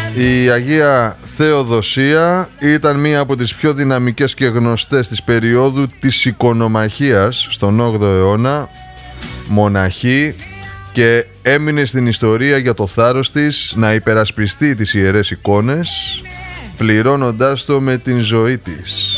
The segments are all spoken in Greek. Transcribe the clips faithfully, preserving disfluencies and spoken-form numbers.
Η Αγία Θεοδοσία ήταν μία από τις πιο δυναμικές και γνωστές της περίοδου της οικονομαχίας στον όγδοο αιώνα, μοναχή, και έμεινε στην ιστορία για το θάρρος της να υπερασπιστεί τις ιερές εικόνες, πληρώνοντάς το με την ζωή της.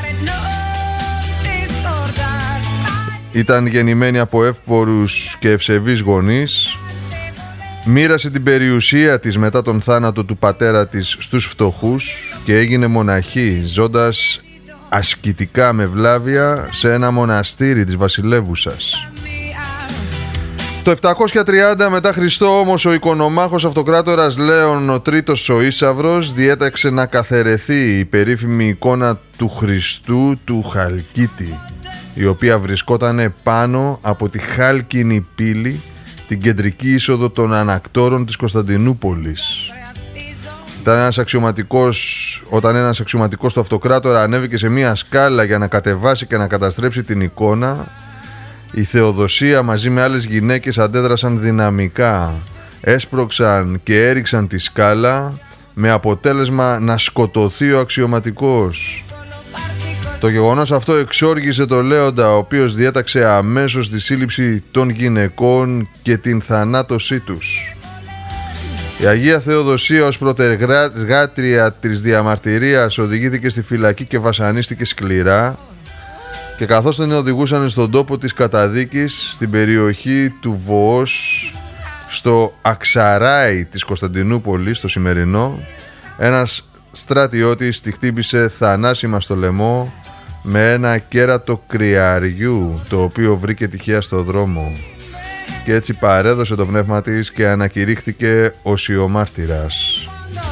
Ήταν γεννημένη από εύπορους και ευσεβείς γονείς. Μοίρασε την περιουσία της μετά τον θάνατο του πατέρα της στους φτωχούς και έγινε μοναχή, ζώντας ασκητικά με βλάβεια σε ένα μοναστήρι της βασιλεύουσας. Το επτακόσια τριάντα μετά Χριστό όμως ο οικονομάχος αυτοκράτορας Λέων ο Τρίτος ο Ίσαυρος διέταξε να καθαιρεθεί η περίφημη εικόνα του Χριστού του Χαλκίτη, η οποία βρισκόταν πάνω από τη χάλκινη πύλη, την κεντρική είσοδο των ανακτόρων της Κωνσταντινούπολης. Ήταν ένας αξιωματικός, όταν ένας αξιωματικός του αυτοκράτορα ανέβηκε σε μια σκάλα για να κατεβάσει και να καταστρέψει την εικόνα, η Θεοδοσία μαζί με άλλες γυναίκες αντέδρασαν δυναμικά, έσπρωξαν και έριξαν τη σκάλα με αποτέλεσμα να σκοτωθεί ο αξιωματικός. Το γεγονός αυτό εξόργησε το Λέοντα, ο οποίος διέταξε αμέσως τη σύλληψη των γυναικών και την θανάτωσή τους. Η Αγία Θεοδοσία ως πρωτεργάτρια της διαμαρτυρίας οδηγήθηκε στη φυλακή και βασανίστηκε σκληρά, και καθώς την οδηγούσαν στον τόπο της καταδίκης στην περιοχή του Βοός, στο Αξαράι της Κωνσταντινούπολης, στο σημερινό, ένας στρατιώτης τη χτύπησε θανάσιμα στο λαιμό με ένα κέρατο κρυαριού, το οποίο βρήκε τυχαία στο δρόμο, και έτσι παρέδωσε το πνεύμα της και ανακηρύχθηκε οσιομάρτυρας.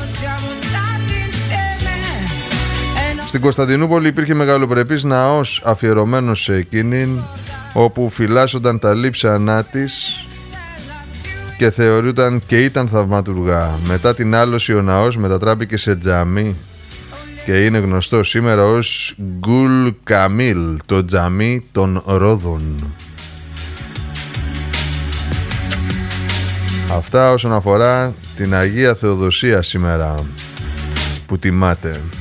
Στην Κωνσταντινούπολη υπήρχε μεγαλοπρεπής ναός αφιερωμένος σε εκείνην, όπου φυλάσσονταν τα λείψανά της και θεωρούνταν και ήταν θαυματουργά. Μετά την άλωση ο ναός μετατράπηκε σε τζαμί και είναι γνωστό σήμερα ως Γκουλ Καμίλ, το τζαμί των Ρόδων. Αυτά όσον αφορά την Αγία Θεοδοσία σήμερα που τιμάτε.